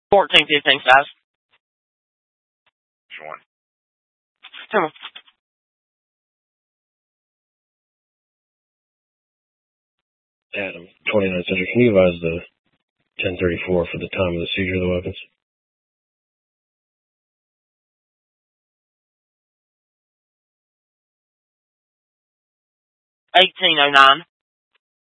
14-15, guys. Which one? Come on. Adam, 29 Central, can you advise the 1034 for the time of the seizure of the weapons? 1809.